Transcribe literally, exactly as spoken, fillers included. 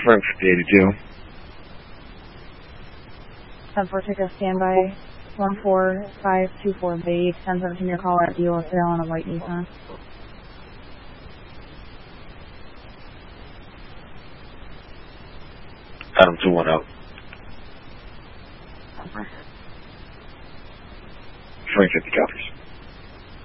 Frank fifty eighty-two. ten four, take a standby. one four five two four base, ten seventeen, your caller at Eula Sale on a white Nissan. Adam two one out. Okay. Frank fifty copies.